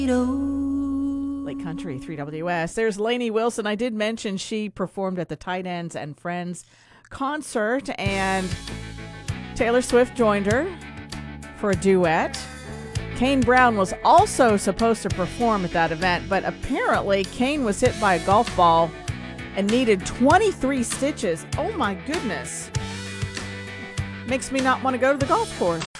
Lake Country 3WS. There's Lainey Wilson. I did mention she performed at the Tight Ends and Friends concert, and Taylor Swift joined her for a duet. Kane Brown was also supposed to perform at that event, but apparently Kane was hit by a golf ball and needed 23 stitches. Oh my goodness. Makes me not want to go to the golf course.